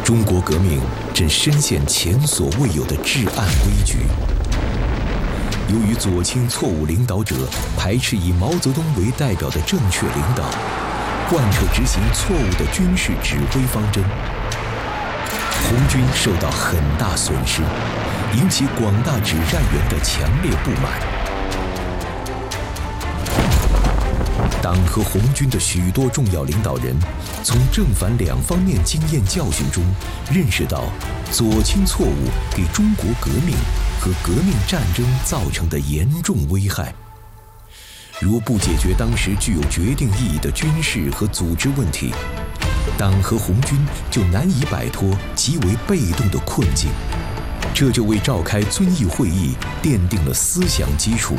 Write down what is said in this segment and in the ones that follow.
中国革命正深陷前所未有的至暗危局。由于左倾错误领导者排斥以毛泽东为代表的正确领导，贯彻执行错误的军事指挥方针，红军受到很大损失，引起广大指战员的强烈不满。党和红军的许多重要领导人，从正反两方面经验教训中，认识到左倾错误给中国革命和革命战争造成的严重危害。如不解决当时具有决定意义的军事和组织问题，党和红军就难以摆脱极为被动的困境，这就为召开遵义会议奠定了思想基础。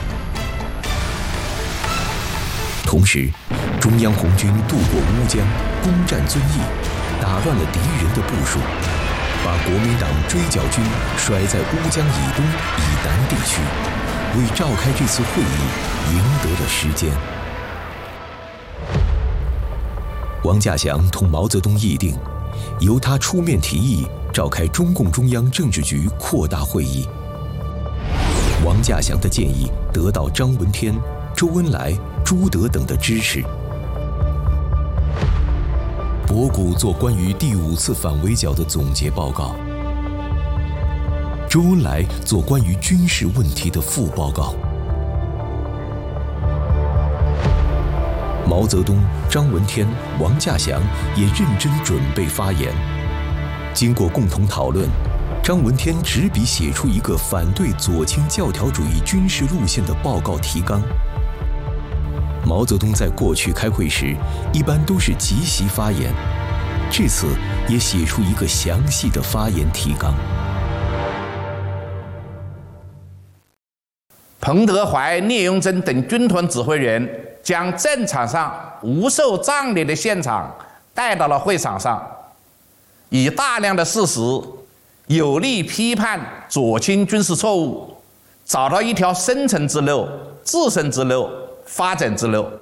同时，中央红军渡过乌江，攻占遵义，打乱了敌人的部署，把国民党追剿军甩在乌江以东以南地区，为召开这次会议赢得了时间。王稼祥同毛泽东议定，由他出面提议召开中共中央政治局扩大会议。王稼祥的建议得到张闻天、周恩来、朱德等的支持。博古做关于第5次反围剿的总结报告，周恩来做关于军事问题的副报告。毛泽东、张闻天、王稼祥也认真准备发言。经过共同讨论，张闻天执笔写出一个反对左倾教条主义军事路线的报告提纲。毛泽东在过去开会时一般都是即席发言，这次也写出一个详细的发言提纲。 彭德怀、聂荣臻等军团指挥员将战场上无受障碍的现场带到了会场上，以大量的事实有力批判左倾军事错误，找到一条生存之路、自身之路、发展之路。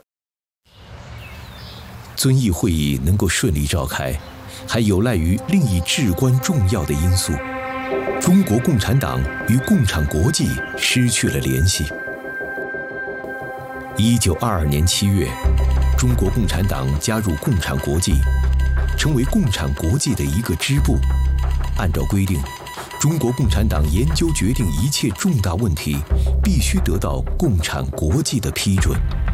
遵义会议能够顺利召开，还有赖于另一至关重要的因素：中国共产党与共产国际失去了联系。1922年7月，中国共产党加入共产国际，成为共产国际的一个支部。按照规定，中国共产党研究决定一切重大问题，必须得到共产国际的批准。